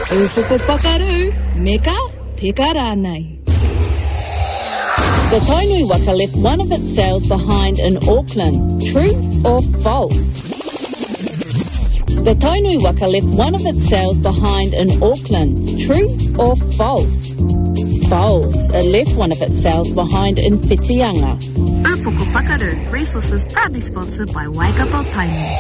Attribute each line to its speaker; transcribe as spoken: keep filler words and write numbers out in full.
Speaker 1: Ufoko pakaru, meka peka rānei.
Speaker 2: The Tainui Waka left one of its sails behind in Auckland. True or false? The Tainui Waka left one of its sails behind in Auckland. True or false? False. It left one of its sails behind in Whitianga.
Speaker 3: Ufoko Pakaru, resources proudly sponsored by Waikato Tainui.